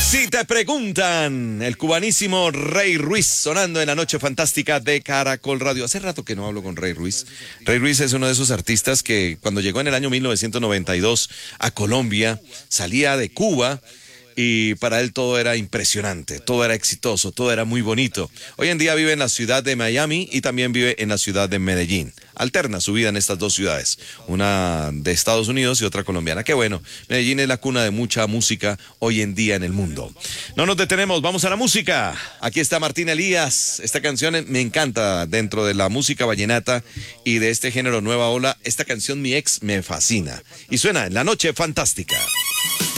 Si te preguntan, el cubanísimo Rey Ruiz sonando en la noche fantástica de Caracol Radio. Hace rato que no hablo con Rey Ruiz. Rey Ruiz es uno de esos artistas que cuando llegó en el año 1992 a Colombia, salía de Cuba y para él todo era impresionante, todo era exitoso, todo era muy bonito. Hoy en día vive en la ciudad de Miami y también vive en la ciudad de Medellín. Alterna su vida en estas dos ciudades, una de Estados Unidos y otra colombiana. Qué bueno, Medellín es la cuna de mucha música hoy en día en el mundo. No nos detenemos, vamos a la música. Aquí está Martín Elías. Esta canción me encanta dentro de la música vallenata y de este género Nueva Ola. Esta canción, Mi Ex, me fascina. Y suena en La Noche Fantástica.